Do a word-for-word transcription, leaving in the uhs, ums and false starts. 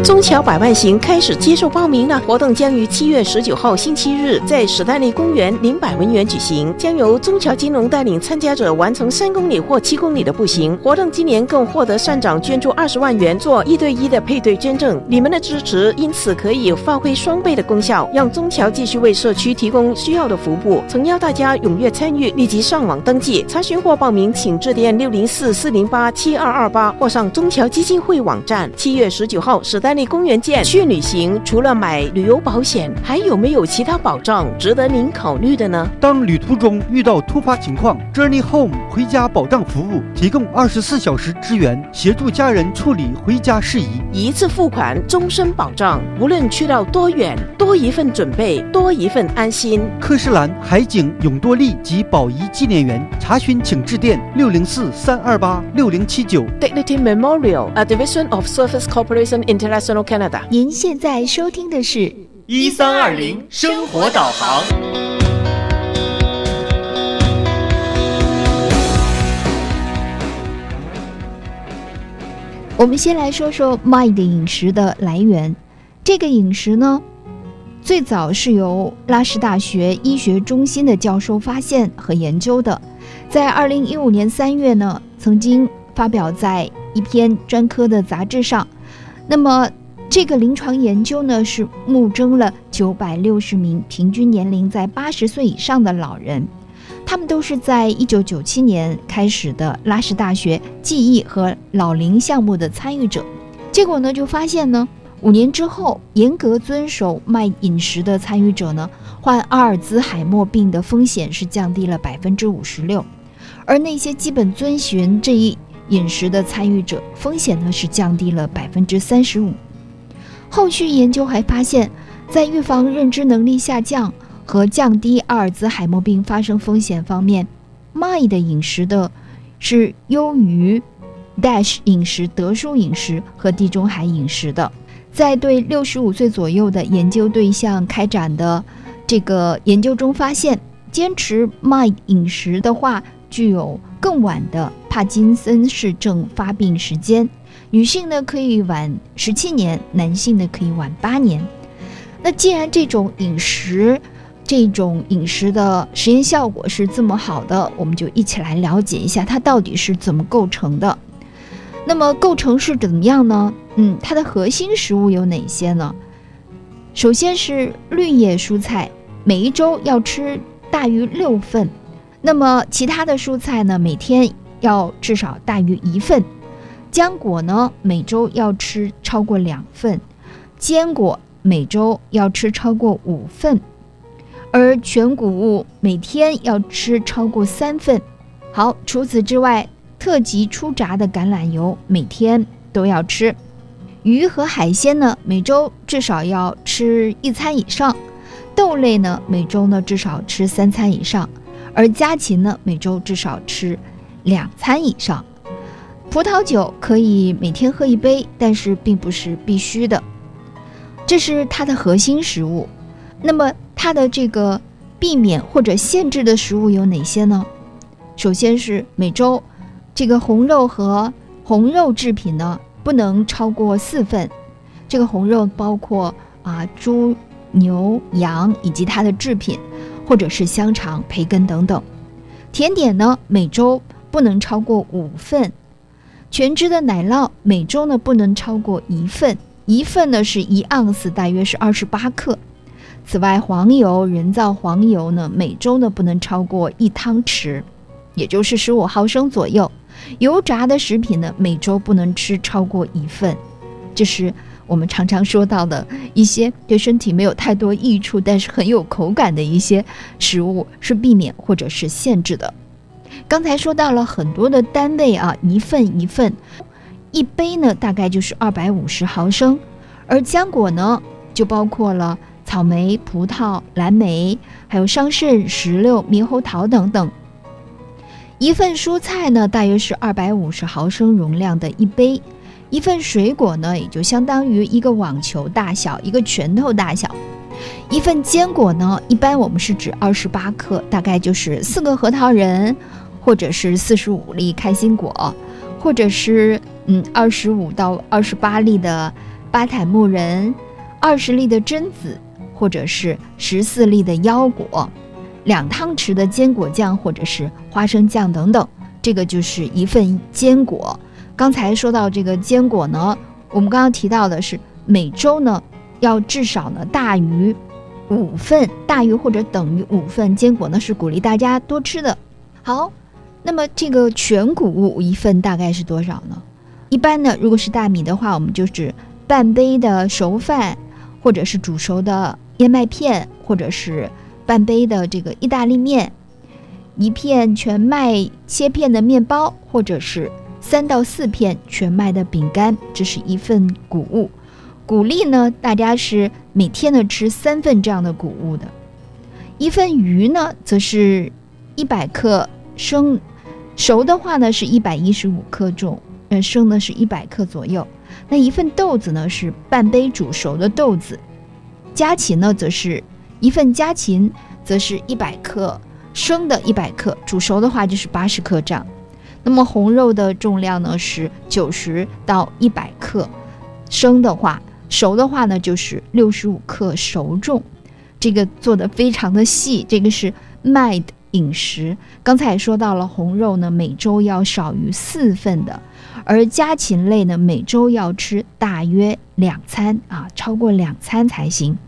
中侨百万行开始接受报名了，活动将于七月十九号星期日在史丹利公园林百文园举行，将由中侨金融带领参加者完成三公里或七公里的步行。活动今年更获得善长捐助二十万元做一对一的配对捐赠，你们的支持因此可以发挥双倍的功效，让中侨继续为社区提供需要的服务。诚邀大家踊跃参与，立即上网登记查询或报名，请致电六零四四零八七二二八或上中侨基金会网站。七月十九号史丹利公园见。去旅行除了买旅游保险，还有没有其他保障值得您考虑的呢？ 当旅途中遇到突发情况， Journey Home 回家保障服务提供二十四小时支援，协助家人处理回家事宜， 一次付款，终身保障，无论去到多远，多一份准备，多一份安心。 科士兰海景永多利及宝仪纪念园，查询请致电六零四三二八六零七九。 Dignity Memorial, a division of Surface Corporation International Canada。 您现在收听的是一三二零生活导航。 我们先来说说 M I 的饮食的来源。这个饮食呢，最早是由拉什大学医学中心的教授发现和研究的，在二零一五年三月呢，曾经发表在一篇专科的杂志上。那么这个临床研究呢，是募征了九百六十名平均年龄在八十岁以上的老人，他们都是在一九九七年开始的拉什大学记忆和老龄项目的参与者。结果呢，就发现呢，五年之后，严格遵守麦饮食的参与者呢，患阿尔兹海默病的风险是降低了百分之五十六，而那些基本遵循这一饮食的参与者，风险呢是降低了百分之三十五。后续研究还发现，在预防认知能力下降和降低阿尔兹海默病发生风险方面， M I 的饮食的是优于 DASH 饮食、德叔饮食和地中海饮食的。在对六十五岁左右的研究对象开展的这个研究中发现，坚持 M I 饮食的话，具有更晚的帕金森氏症发病时间，女性呢可以晚十七年，男性呢可以晚八年。那既然这种饮食这种饮食的实验效果是这么好的，我们就一起来了解一下它到底是怎么构成的。那么构成是怎么样呢？嗯，它的核心食物有哪些呢？首先是绿叶蔬菜，每一周要吃大于六份。那么其他的蔬菜呢，每天要至少大于一份。浆果呢，每周要吃超过两份。坚果每周要吃超过五份。而全谷物每天要吃超过三份。好，除此之外，特级初榨的橄榄油每天都要吃。鱼和海鲜呢，每周至少要吃一餐以上。豆类呢，每周呢至少吃三餐以上。而家禽呢，每周至少吃两餐以上。葡萄酒可以每天喝一杯，但是并不是必须的。这是它的核心食物。那么它的这个避免或者限制的食物有哪些呢？首先是每周这个红肉和红肉制品呢不能超过四份。这个红肉包括啊猪、牛、羊以及它的制品，或者是香肠、培根等等。甜点呢每周不能超过五份。全脂的奶酪每周呢不能超过一份，一份呢是一盎司，大约是二十八克。此外，黄油、人造黄油呢，每周呢不能超过一汤匙，也就是十五毫升左右。油炸的食品呢，每周不能吃超过一份。这是我们常常说到的一些对身体没有太多益处，但是很有口感的一些食物，是避免或者是限制的。刚才说到了很多的单位啊，一份一份，一杯呢大概就是二百五十毫升，而浆果呢就包括了草莓、葡萄、蓝莓，还有桑葚、石榴、猕猴桃等等。一份蔬菜呢大约是二百五十毫升容量的一杯，一份水果呢也就相当于一个网球大小，一个拳头大小。一份坚果呢，一般我们是指二十八克，大概就是四个核桃仁，或者是四十五粒开心果，或者是嗯二十五到二十八粒的巴坦木仁，二十粒的榛子，或者是十四粒的腰果，两汤匙的坚果酱或者是花生酱等等，这个就是一份坚果。刚才说到这个坚果呢，我们刚刚提到的是每周呢要至少呢大于五份，大于或者等于五份坚果呢是鼓励大家多吃的。好，那么这个全谷物一份大概是多少呢？一般呢，如果是大米的话，我们就是半杯的熟饭，或者是煮熟的燕麦片，或者是半杯的这个意大利面，一片全麦切片的面包，或者是三到四片全麦的饼干，这是一份谷物。鼓励呢，大家是每天呢吃三份这样的谷物的。一份鱼呢，则是一百克生，熟的话呢是一百一十五克重，呃，生呢是一百克左右。那一份豆子呢是半杯煮熟的豆子。家禽呢，则是一份家禽，则是一百克，生的一百克，煮熟的话就是八十克这样。那么红肉的重量呢是九十到一百克，生的话，熟的话呢就是六十五克熟重。这个做得非常的细，这个是麦的饮食。刚才也说到了，红肉呢每周要少于四份的，而家禽类呢每周要吃大约两餐啊，超过两餐才行。